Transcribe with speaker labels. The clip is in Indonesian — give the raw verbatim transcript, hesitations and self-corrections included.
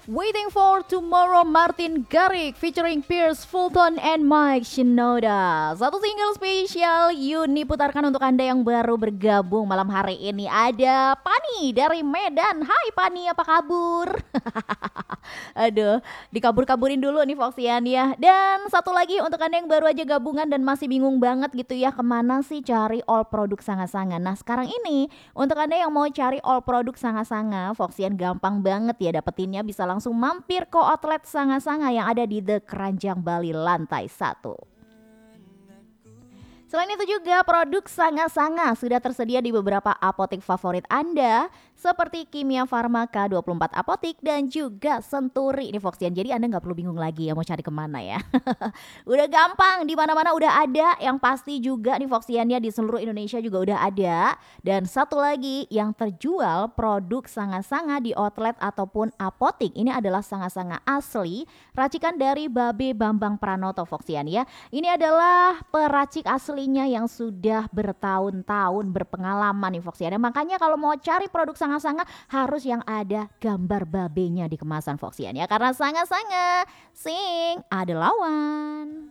Speaker 1: Waiting for Tomorrow Martin Garrix featuring Pierce Fulton and Mike Shinoda. Satu single spesial Yuni putarkan untuk Anda yang baru bergabung malam hari ini. Ada Pani dari Medan. Hai Pani, apa kabur? Aduh, dikabur-kaburin dulu nih Foxian ya. Dan satu lagi untuk Anda yang baru aja gabungan dan masih bingung banget gitu ya, kemana sih cari all produk Sanga-Sanga. Nah sekarang ini untuk Anda yang mau cari all produk Sanga-Sanga, Foxian gampang banget ya dapetinnya, bisa langsung mampir ke outlet Sanga-Sanga yang ada di The Keranjang Bali lantai satu. Selain itu juga produk Sanga-Sanga sudah tersedia di beberapa apotek favorit Anda seperti Kimia Farma, K dua puluh empat Apotik dan juga Senturi ini Foxian. Jadi Anda nggak perlu bingung lagi ya mau cari kemana ya. Udah gampang, di mana-mana udah ada. Yang pasti juga nih Foxiannya di seluruh Indonesia juga udah ada. Dan satu lagi yang terjual produk Sanga-Sanga di outlet ataupun apotik ini adalah Sanga-Sanga asli racikan dari Babe Bambang Pranoto Foxian ya. Ini adalah peracik aslinya yang sudah bertahun-tahun berpengalaman nih Foxian. Makanya kalau mau cari produk Sanga-Sanga harus yang ada gambar babenya di kemasan Foxian ya. Karena Sanga-Sanga sing ada lawan.